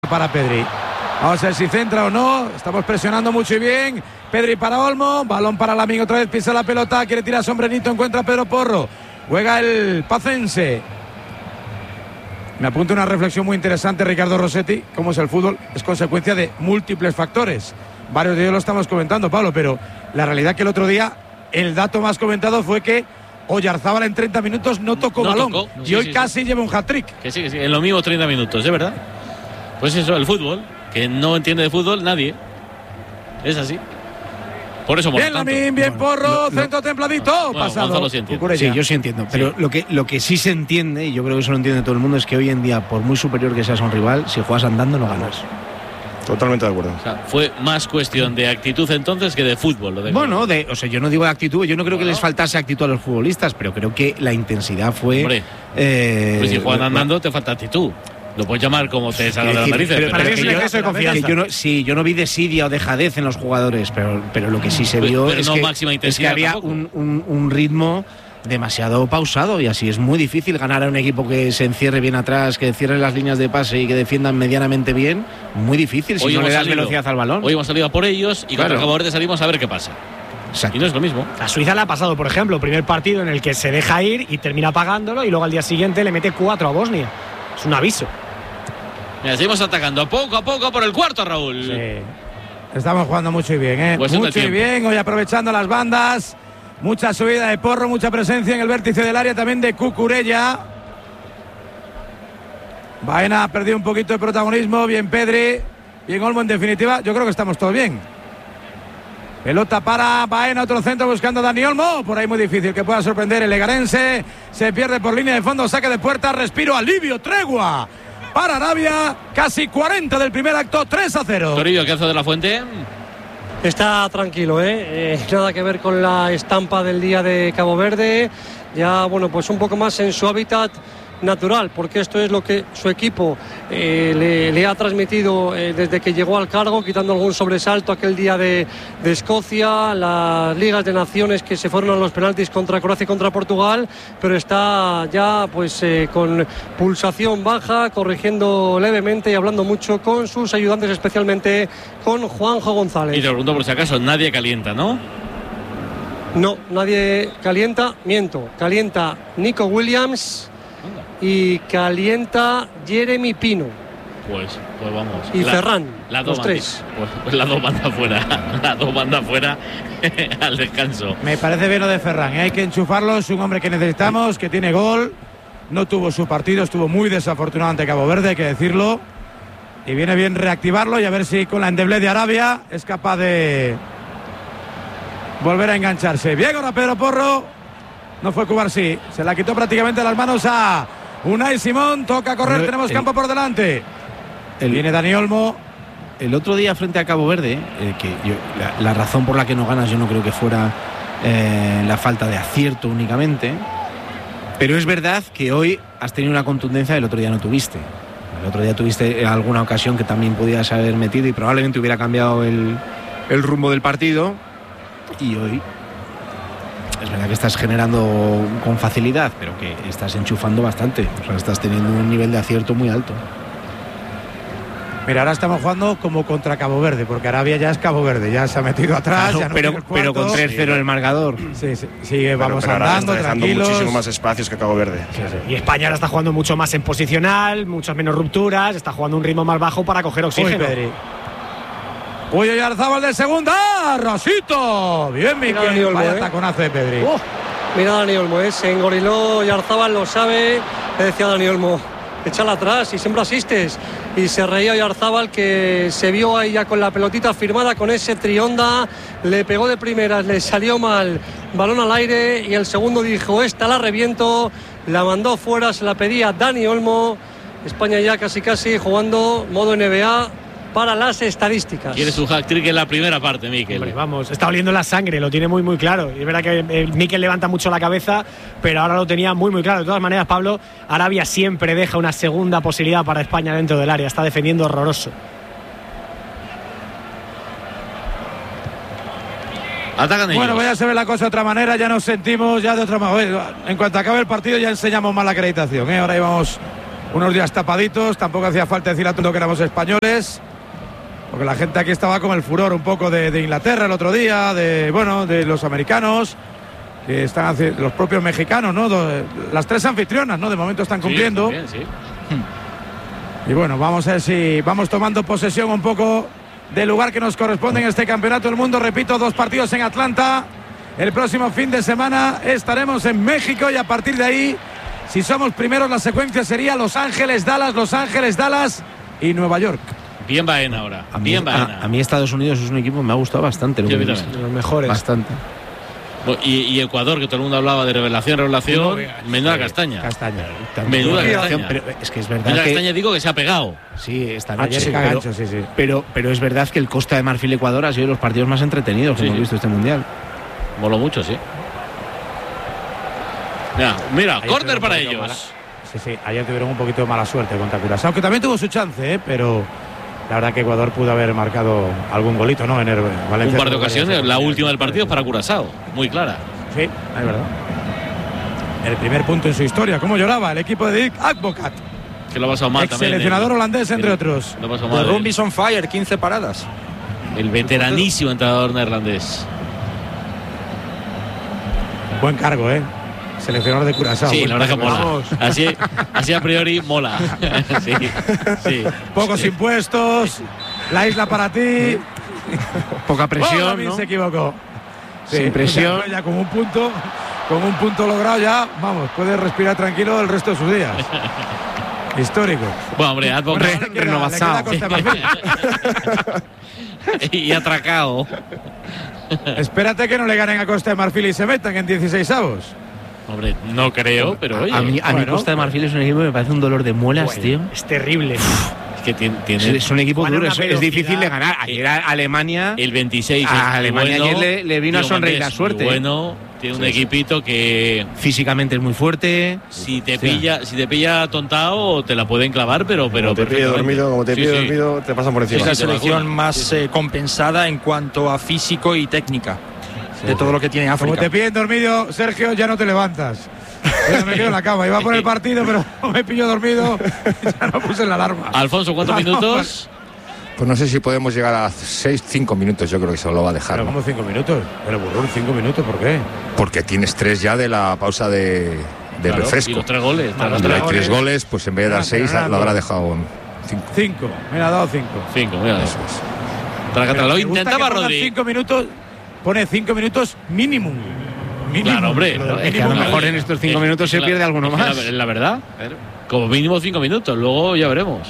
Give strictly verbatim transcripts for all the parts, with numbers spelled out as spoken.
para Pedri. Vamos a ver si centra o no. Estamos presionando mucho y bien. Pedri para Olmo. Balón para Lamine. Otra vez pisa la pelota. Quiere tirar Sombrenito. Encuentra a Pedro Porro. Juega el pacense. Me apunta una reflexión muy interesante Ricardo Rossetti. Cómo es el fútbol. Es consecuencia de múltiples factores. Varios de ellos lo estamos comentando, Pablo. Pero la realidad que el otro día el dato más comentado fue que Oyarzábal en treinta minutos no tocó no balón. Tocó. Y sí, hoy sí, casi sí. lleva un hat-trick. Que sí, que sí. En los mismos treinta minutos, ¿es verdad? Pues eso, el fútbol. Que no entiende de fútbol nadie. Es así. Por eso mola bien tanto. Lamine, bien Porro, bueno, lo, centro templadito, bueno, pasado. Sí, sí, yo sí entiendo. Pero sí. Lo, que, lo que sí se entiende, y yo creo que eso lo entiende todo el mundo, es que hoy en día, por muy superior que seas a un rival, si juegas andando no ganas. Totalmente de acuerdo. O sea, fue más cuestión de actitud entonces que de fútbol. Lo de bueno, de, o sea, yo no digo de actitud, yo no creo bueno. que les faltase actitud a los futbolistas, pero creo que la intensidad fue. Hombre, eh, pues si juegan andando te falta actitud. Lo puedes llamar como te salga de la nariz. Pero, pero, pero, pero que yo, eso de confianza. Que yo no, sí, yo no vi desidia o dejadez en los jugadores, pero, pero lo que sí se vio pero es, no que, máxima es que había un, un, un ritmo demasiado pausado y así es muy difícil ganar a un equipo que se encierre bien atrás, que cierre las líneas de pase y que defiendan medianamente bien. Muy difícil si hoy no le das salido, velocidad al balón. Hoy hemos salido a por ellos y claro. contra Cabo Verde salimos a ver qué pasa. Exacto. Y no es lo mismo. A Suiza le ha pasado, por ejemplo, primer partido en el que se deja ir y termina pagándolo y luego al día siguiente le mete cuatro a Bosnia. Es un aviso. Mira, seguimos atacando poco a poco por el cuarto, Raúl. Sí. Estamos jugando mucho y bien, ¿eh? Pues mucho y bien, hoy aprovechando las bandas. Mucha subida de Porro, mucha presencia en el vértice del área también de Cucurella. Baena ha perdido un poquito de protagonismo. Bien Pedri, bien Olmo en definitiva. Yo creo que estamos todos bien. Pelota para Baena, otro centro buscando a Dani Olmo. Por ahí muy difícil que pueda sorprender el legarense. Se pierde por línea de fondo, saque de puerta, respiro, alivio, tregua. Para Arabia, casi cuarenta del primer acto, tres a cero. Torillo, ¿qué hace de la Fuente? Está tranquilo, ¿eh? Eh, nada que ver con la estampa del día de Cabo Verde. Ya, bueno, pues un poco más en su hábitat natural, porque esto es lo que su equipo eh, le, le ha transmitido eh, desde que llegó al cargo, quitando algún sobresalto aquel día de, de Escocia, las ligas de naciones que se fueron a los penaltis contra Croacia y contra Portugal, pero está ya pues eh, con pulsación baja, corrigiendo levemente y hablando mucho con sus ayudantes, especialmente con Juanjo González. Y te pregunto por si acaso, nadie calienta, ¿no? No, nadie calienta, miento, calienta Nico Williams y calienta Jeremy Pino. Pues, pues vamos. Y la, Ferran, la los tres. Pues, pues la dos banda fuera, la dos banda fuera al descanso. Me parece bien lo de Ferran, ¿eh? Hay que enchufarlo, es un hombre que necesitamos, que tiene gol. No tuvo su partido, estuvo muy desafortunado ante Cabo Verde, hay que decirlo. Y viene bien reactivarlo y a ver si con la endeblez de Arabia es capaz de volver a engancharse. Bien ahora Pedro Porro. No fue Cubarsí, se la quitó prácticamente las manos a Unai Simón. Toca correr, el, tenemos el, campo por delante. El, Viene Dani Olmo. El otro día frente a Cabo Verde, eh, que yo, la, la razón por la que no ganas yo no creo que fuera eh, la falta de acierto únicamente, pero es verdad que hoy has tenido una contundencia que el otro día no tuviste. El otro día tuviste alguna ocasión que también podías haber metido y probablemente hubiera cambiado el, el rumbo del partido, y hoy es verdad que estás generando con facilidad, pero que estás enchufando bastante. O sea, estás teniendo un nivel de acierto muy alto. Mira, ahora estamos jugando como contra Cabo Verde, porque Arabia ya es Cabo Verde, ya se ha metido atrás. Claro, ya no pero, pero con tres cero sí. en el marcador. Sí, sí, sí vamos pero, pero andando, está dejando tranquilos. muchísimo más espacios que Cabo Verde. Sí, sí. Y España ahora está jugando mucho más en posicional, muchas menos rupturas, está jugando un ritmo más bajo para coger oxígeno. Uy, Oyarzábal de segunda, Rosito. Bien, Miquel, vaya eh. taconazo de Pedri. Oh, mira Dani Olmo, eh. se engoriló Oyarzábal, lo sabe. Le decía Dani Olmo, échala atrás y siempre asistes. Y se reía Oyarzábal, que se vio ahí ya con la pelotita firmada, con ese trionda. Le pegó de primeras, le salió mal, balón al aire, y el segundo dijo, esta la reviento. La mandó fuera, se la pedía Dani Olmo. España ya casi casi jugando modo N B A para las estadísticas. Quiere su hat-trick en la primera parte, Miquel. Hombre, vamos, está oliendo la sangre, lo tiene muy muy claro. Y es verdad que eh, Miquel levanta mucho la cabeza, pero ahora lo tenía muy muy claro. De todas maneras, Pablo, Arabia siempre deja una segunda posibilidad para España dentro del área. Está defendiendo horroroso. Atacan ellos. Bueno, pues ya se ve la cosa de otra manera, ya nos sentimos ya de otra manera. En cuanto acabe el partido ya enseñamos más la acreditación, ¿eh? Ahora íbamos unos días tapaditos, tampoco hacía falta decir a todos que éramos españoles, porque la gente aquí estaba con el furor un poco de, de Inglaterra el otro día, de bueno, de los americanos, que están haciendo, los propios mexicanos, ¿no? Do, las tres anfitrionas, ¿no? De momento están cumpliendo. Sí, también, sí. Y bueno, vamos a ver si vamos tomando posesión un poco del lugar que nos corresponde en este campeonato del mundo. Repito, dos partidos en Atlanta. El próximo fin de semana estaremos en México y a partir de ahí, si somos primeros, la secuencia sería Los Ángeles, Dallas, Los Ángeles, Dallas y Nueva York. Bien Baena ahora. A mí, Bien Baena. a, a mí Estados Unidos es un equipo que me ha gustado bastante. Lo Sí, que a mí he también. visto. Los mejores. Bastante. Y, y Ecuador, que todo el mundo hablaba de revelación, revelación. Menuda castaña. Castaña. Menuda Sí, castaña. Pero es que es verdad Menuda que castaña, digo que se ha pegado. sí, está Ayer sí, se pero, cagancho, sí, sí. pero, pero es verdad que el Costa de Marfil Ecuador ha sido de los partidos más entretenidos que Sí, hemos sí. visto este mundial. Moló mucho, sí. Mira, mira, Ayer córner tuvieron para un poquito ellos. mala- Sí, sí, ayer tuvieron un poquito de mala suerte contra Curazao, que también tuvo su chance, ¿eh? Pero la verdad que Ecuador pudo haber marcado algún golito, ¿no? En el Valencia. Un par de ocasiones, la última del partido es para Curazao. Muy clara. Sí, es verdad. El primer punto en su historia. ¿Cómo lloraba el equipo de Dick Advocat? Que lo ha pasado mal Ex también. seleccionador el- holandés, entre el- otros. Lo ha pasado The mal. Room El, is on fire, quince paradas. el veteranísimo entrenador neerlandés. Buen cargo, ¿eh? Seleccionador de Curazao. Sí, Buen la verdad que cargo. mola. Vamos. Así, así a priori mola. Sí, sí. Pocos impuestos, la isla para ti. Poca Oh, presión, David ¿no? se equivocó. Sin presión. Ya, ya con un punto, con un punto logrado ya, vamos, puede respirar tranquilo el resto de sus días. Histórico. Bueno, hombre, Advocat Re- Le queda- renovación. le queda Costa de Marfil. y atracado. Espérate que no le ganen a Costa de Marfil y se metan en dieciséis avos. Hombre, no creo, pero oye. a mí, a mí bueno. Costa de Marfil es un equipo que me parece un dolor de muelas, tío. Es terrible. Es que tiene, tiene Es, es un equipo Juegan duro, una es, es velocidad. difícil de ganar. Ayer a Alemania, el veintiséis. a es Alemania bueno, ayer le, le vino a tío sonreír Mendes, la suerte. muy Bueno, tiene un Sí, sí. equipito que Físicamente es muy fuerte. si te Hostia. pilla, si te pilla tontado te la pueden clavar, pero pero Como te pille perfectamente. dormido, como te Sí, pille sí. dormido, te pasan por Es encima. la Sí, te selección vacunan. más Sí, sí. eh, compensada en cuanto a físico y técnica de todo lo que tiene Como África. te piden dormido, Sergio, ya no te levantas. Ya me quedo en la cama. Iba por el partido, pero me pillo dormido. Ya no puse la alarma. Alfonso, ¿cuántos Vamos. minutos? Pues no sé si podemos llegar a seis, cinco minutos, yo creo que se lo va a dejar. Pero ¿no? como cinco minutos. Pero burrón, cinco minutos, ¿por qué? Porque tienes tres ya de la pausa de, de Claro, y refresco. los tres goles. Más los Cuando hay goles. tres goles, pues en vez de dar Ah, seis, pero nada, lo habrá no. dejado en cinco. Cinco. Me ha dado cinco. Cinco, mira. Eso es. Tracatela. Lo Me gusta intentaba que pongan Rodri. Cinco minutos. Pone cinco minutos mínimo. Mínimo. Claro, hombre. Lo del Es que a lo mínimo. mejor en estos cinco minutos se la- pierde alguno es que más. La, la verdad, como mínimo cinco minutos, luego ya veremos.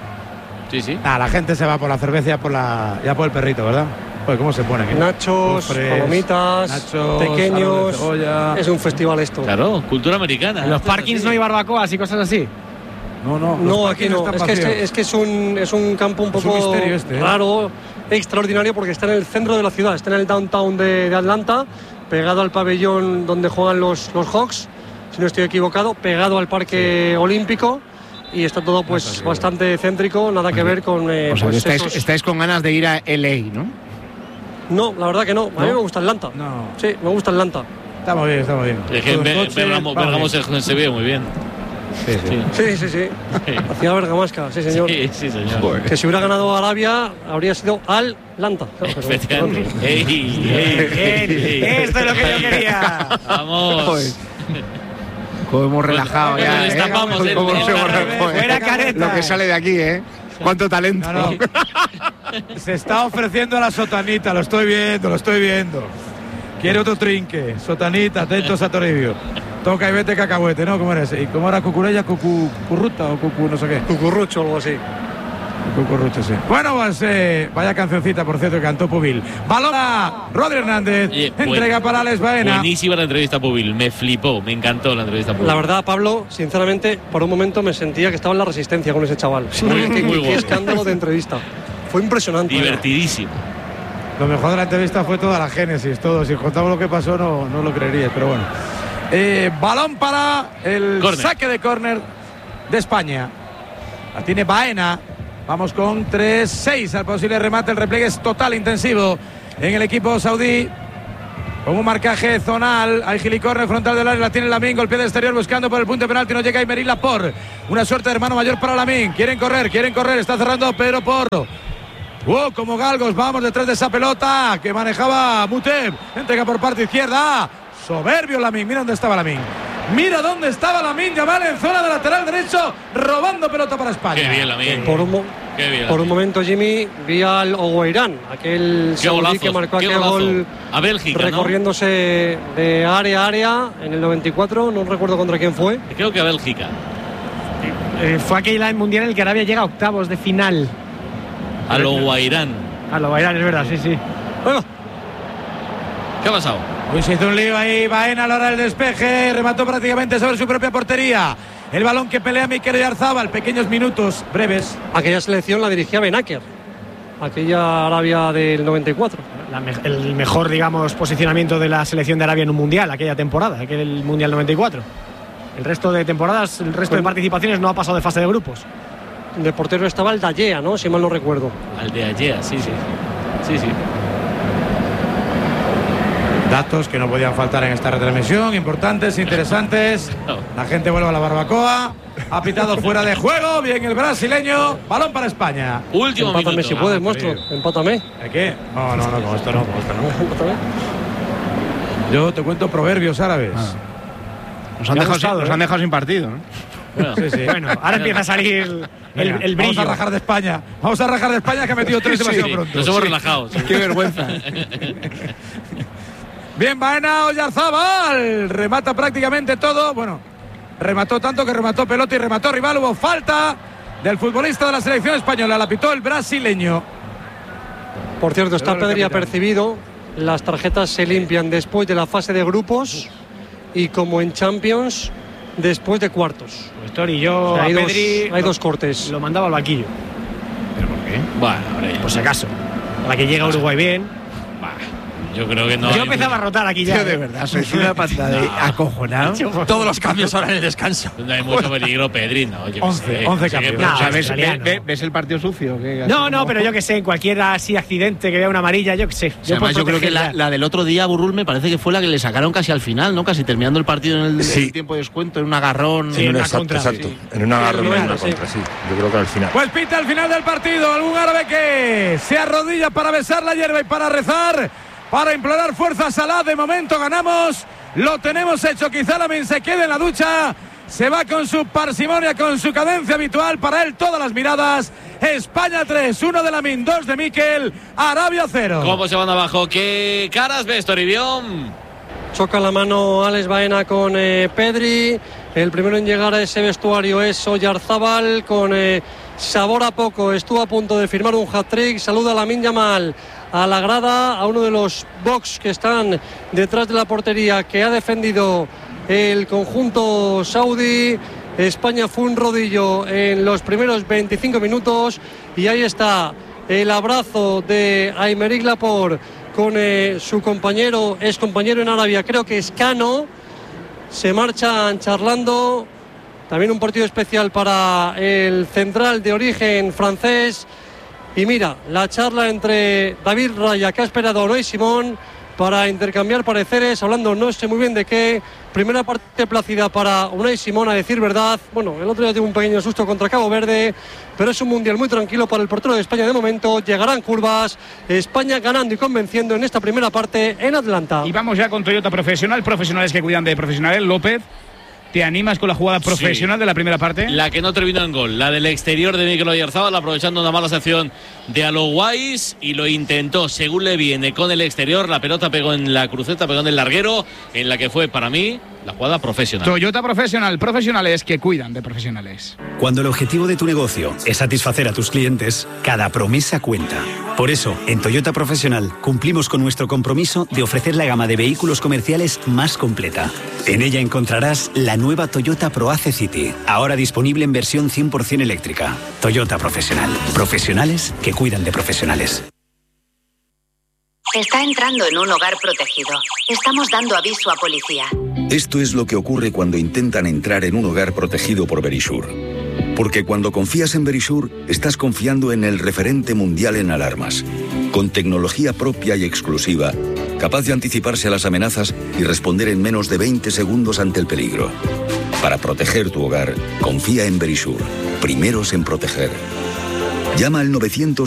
Sí, sí. Nah, la gente se va por la cerveza y ya por, la, ya por el perrito, ¿verdad? Pues cómo se ponen, ¿eh? Nachos, Cofres, palomitas, nachos, pequeños. salado de cebolla. Es un festival esto. Claro, cultura americana. En los Esto es parkings así. no hay barbacoas y cosas así. No, no. los No, parkings aquí no. están Es que, este- vacíos. es que es un, es un campo un Es un poco misterio este, ¿eh? raro, extraordinario, porque está en el centro de la ciudad, está en el downtown de, de Atlanta, pegado al pabellón donde juegan los, los Hawks, si no estoy equivocado, pegado al parque olímpico. Y está todo pues Eso sí, bastante céntrico, nada que ver con eh, O sea, que pues, estáis, esos- estáis con ganas de ir a L A, ¿no? No, la verdad que no. A mí ¿No? me gusta Atlanta. No. Sí, me gusta Atlanta. Estamos bien, estamos bien. Es que Todo Be- el coche, Bergamo, vamos Bergamo bien. se, se ve muy bien. Sí, sí. Sí, sí, sí. Hacia Bergamasca, sí, señor. Sí, sí, señor. Que si hubiera ganado Arabia, habría sido Atlanta. Efectivamente. Ey, ey, ey. Esto es lo que yo quería. Vamos. Como hemos relajado Pues, ya. nos ¿eh? destapamos el- Cómo nos el- hemos el- relajado, ¿eh? fuera caretas. Lo que sale de aquí, ¿eh? Cuánto talento. No, no. Se está ofreciendo la sotanita, lo estoy viendo, lo estoy viendo. Quiere otro trinque. Sotanita, atentos a Toribio. Toca y vete cacahuete, ¿no? ¿Cómo era ese? ¿Y cómo era cucurella? Cucu, curruta o cucu no sé qué. Cucurrucho o algo así. Cucurrucho, sí. Bueno, pues eh, vaya cancioncita, por cierto, que cantó Pubil. Balón a Rodri Hernández. Oye, buen- Entrega para Alex Baena. Buenísima la entrevista a Pubil. Me flipó, me encantó la entrevista a Pubil. La verdad, Pablo, sinceramente, por un momento me sentía que estaba en la resistencia con ese chaval. Muy- qué, muy qué guapo. escándalo de entrevista. Fue impresionante. Divertidísimo. Lo mejor de la entrevista fue toda la génesis, todo. Si contamos lo que pasó, no, no lo creeríais, pero bueno. Eh, balón para el Córner. saque de córner de España. La tiene Baena. Vamos con tres seis al posible remate. El repliegue es total, intensivo en el equipo saudí. con un marcaje zonal. Hay gilicorre frontal del área, la tiene Lamine, golpea de exterior buscando por el punto de penalti, no llega Aymeric Laporte. Una suerte de hermano mayor para Lamine. Quieren correr, quieren correr, está cerrando Pedro Porro. ¡Oh, como galgos! Vamos detrás de esa pelota que manejaba Muteb. Entrega por parte izquierda. Soberbio Lamine. Mira dónde estaba Lamine. Mira dónde estaba Lamine Yamal en zona de lateral derecho, robando pelota para España. Qué bien Lamine. Por un, mo- Qué bien, por un momento, Jimmy, vi al Oguairán, aquel saudí que marcó aquel gol a Bélgica, recorriéndose ¿no? de área a área en el noventa y cuatro. No recuerdo contra quién fue. Creo que a Bélgica. Eh, fue aquel mundial en el que Arabia llega a octavos de final. A lo Guairán. A lo Guairán, es verdad, sí, sí. Bueno. ¿Qué ha pasado? Uy, se hizo un lío ahí, Baena a la hora del despeje, remató prácticamente sobre su propia portería. El balón que pelea Mikel Oyarzabal, pequeños minutos, breves. Aquella selección la dirigía Benaker, aquella Arabia del noventa y cuatro. La me- el mejor, digamos, posicionamiento de la selección de Arabia en un mundial, aquella temporada, aquel mundial noventa y cuatro. El resto de temporadas, el resto de participaciones no ha pasado de fase de grupos. De portero estaba el Dallea, ¿no? Si mal no recuerdo. Al de Allea, sí, sí. Sí, sí. Datos que no podían faltar en esta retransmisión, importantes, interesantes. La gente vuelve a la barbacoa. Ha pitado fuera de juego. Bien el brasileño. Balón para España. Último Empátame minuto. si puedes, Ah, monstruo. querido. Empátame. ¿De qué? No, no, no, con esto no, con esto no. Empátame. Yo te cuento proverbios árabes. Ah. Nos Me han, ha dejado, gustado, sin, nos ¿eh? han dejado sin partido, ¿no? Bueno, Sí, sí. Bueno, ahora empieza a salir el, Venga, el brillo. Vamos a rajar de España. Vamos a rajar de España que ha metido tres demasiado sí, pronto. nos hemos Sí. relajado. sí. Qué vergüenza. Bien, Baena Oyarzabal. Remata prácticamente todo. Bueno, remató tanto que remató pelota y remató rival. Hubo falta del futbolista de la selección española. La pitó el brasileño. Por cierto, está Pero el Pedri capitán. apercibido. Las tarjetas se limpian después de la fase de grupos y, como en Champions, después de cuartos. Pues Tori, yo O sea, hay, a dos, Pedri hay lo- dos cortes. lo mandaba al banquillo. ¿Pero por qué? Bueno, hombre, Por si acaso. Para que llegue a Uruguay bien. yo creo que no. yo hay empezaba a mucho- rotar aquí ya. Tío, de ¿eh? verdad, sois una pata de No. acojonado. Todos los cambios ahora en el descanso. No hay mucho peligro, Pedri, no. Yo qué once, sé, once no sé qué cambios. pasa. No, ¿Sabes? australiano. ¿Ves, ves el partido sucio? ¿Qué? Así No, no, como- pero yo que sé, en cualquier así accidente que vea una amarilla, yo que sé. Sí, además, yo creo que la, la del otro día, Burrul, me parece que fue la que le sacaron casi al final, ¿no? Casi terminando el partido en el, Sí. el tiempo de descuento, en un agarrón. Sí, en en un una exacto, contra. exacto. Sí. En una agarrón, en final, una sí. contra, sí. Yo creo que al final. Pues pita al final del partido. Algún árabe que se arrodilla para besar la hierba y para rezar, para implorar fuerzas a Salah. De momento ganamos. Lo tenemos hecho. Quizá Lamine se quede en la ducha. Se va con su parsimonia, con su cadencia habitual. Para él todas las miradas. España tres, uno de Lamine, dos de Mikel. Arabia cero. ¿Cómo se van abajo? ¿Qué caras ves, Toribión? Choca la mano Alex Baena con eh, Pedri. El primero en llegar a ese vestuario es Oyarzabal con eh, sabor a poco. Estuvo a punto de firmar un hat-trick. Saluda a Lamine Yamal a la grada, a uno de los box que están detrás de la portería que ha defendido el conjunto saudí. España fue un rodillo en los primeros veinticinco minutos y ahí está el abrazo de Aymeric Laporte con eh, su compañero, ex compañero en Arabia, creo que es Cano. Se marchan charlando. También un partido especial para el central de origen francés. Y mira, la charla entre David Raya, que ha esperado a Unai Simón para intercambiar pareceres, hablando no sé muy bien de qué. Primera parte plácida para Unai Simón, a decir verdad. Bueno, el otro día tuvo un pequeño susto contra Cabo Verde, pero es un mundial muy tranquilo para el portero de España de momento. Llegarán curvas, España ganando y convenciendo en esta primera parte en Atlanta. Y vamos ya con Toyota Profesional, profesionales que cuidan de profesionales. López, ¿te animas con la jugada profesional Sí. de la primera parte? La que no terminó en gol, la del exterior de Mikel Oyarzabal, aprovechando una mala sección de Aloguais, y lo intentó según le viene con el exterior. La pelota pegó en la cruceta, pegó en el larguero, en la que fue para mí la jugada profesional. Toyota Profesional, profesionales que cuidan de profesionales. Cuando el objetivo de tu negocio es satisfacer a tus clientes, cada promesa cuenta. Por eso, en Toyota Profesional cumplimos con nuestro compromiso de ofrecer la gama de vehículos comerciales más completa. En ella encontrarás la nueva Toyota ProAce City, ahora disponible en versión cien por ciento eléctrica. Toyota Profesional. Profesionales que cuidan de profesionales. Está entrando en un hogar protegido. Estamos dando aviso a policía. Esto es lo que ocurre cuando intentan entrar en un hogar protegido por Verisure. Porque cuando confías en Verisure, estás confiando en el referente mundial en alarmas. Con tecnología propia y exclusiva, capaz de anticiparse a las amenazas y responder en menos de veinte segundos ante el peligro. Para proteger tu hogar, confía en Verisure. Primeros en proteger. Llama al novecientos